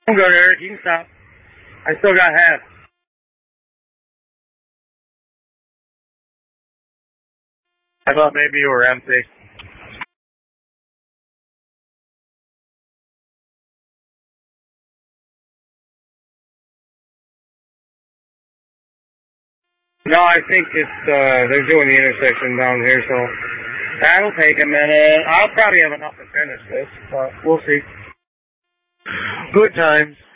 I'm good, Eric. You can stop. I still got half. I thought maybe you were empty. No, I think it's they're doing the intersection down here, so that'll take a minute. I'll probably have enough to finish this, but we'll see. Good times.